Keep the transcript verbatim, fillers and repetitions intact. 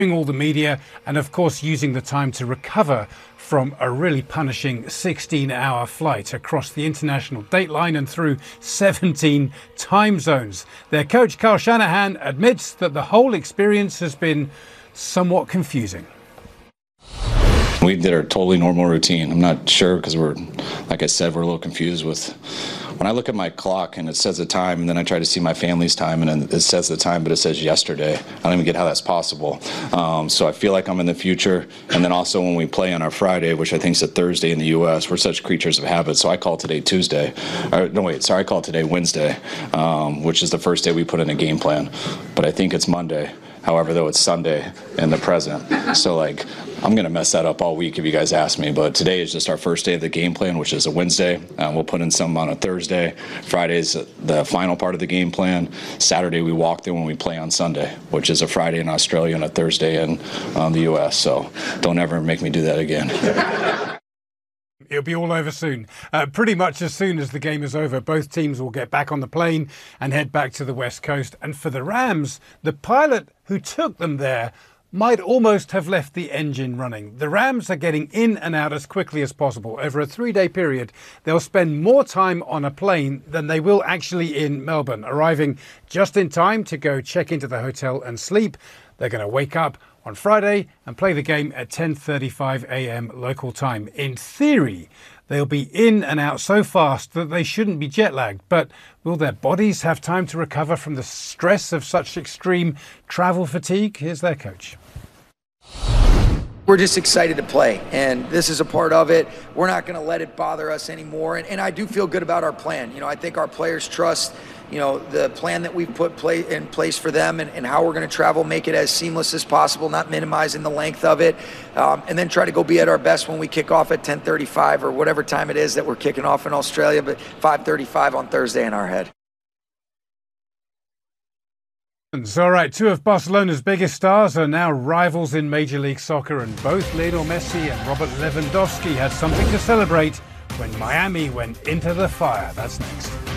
all the media and of course using the time to recover from a really punishing sixteen hour flight across the international date line and through seventeen time zones. Their coach Kyle Shanahan admits that the whole experience has been somewhat confusing. We did our totally normal routine. I'm not sure because we're, like I said, we're a little confused with, when I look at my clock and it says the time and then I try to see my family's time and it says the time but it says yesterday. I don't even get how that's possible. Um, so I feel like I'm in the future. And then also when we play on our Friday, which I think is a Thursday in the U S, we're such creatures of habit. So I call today Tuesday. Or, no, wait, sorry, I call today Wednesday, um, which is the first day we put in a game plan. But I think it's Monday. However, though, it's Sunday in the present. So, like, I'm going to mess that up all week if you guys ask me. But today is just our first day of the game plan, which is a Wednesday. Uh, we'll put in some on a Thursday. Friday's the final part of the game plan. Saturday, we walk through when we play on Sunday, which is a Friday in Australia and a Thursday in um, the U S. So don't ever make me do that again. It'll be all over soon. Uh, pretty much as soon as the game is over, both teams will get back on the plane and head back to the West Coast. And for the Rams, the pilot who took them there might almost have left the engine running. The Rams are getting in and out as quickly as possible. Over a three-day period, they'll spend more time on a plane than they will actually in Melbourne, arriving just in time to go check into the hotel and sleep. They're going to wake up on Friday and play the game at ten thirty-five a m local time. In theory, they'll be in and out so fast that they shouldn't be jet lagged. But will their bodies have time to recover from the stress of such extreme travel fatigue? Here's their coach. We're just excited to play, and this is a part of it. We're not going to let it bother us anymore, and, and I do feel good about our plan. You know, I think our players trust, you know, the plan that we've put play in place for them and, and how we're going to travel, make it as seamless as possible, not minimizing the length of it, um, and then try to go be at our best when we kick off at ten thirty-five or whatever time it is that we're kicking off in Australia, but five thirty-five on Thursday in our head. All right, two of Barcelona's biggest stars are now rivals in Major League Soccer, and both Lionel Messi and Robert Lewandowski had something to celebrate when Miami went into the fire. That's next.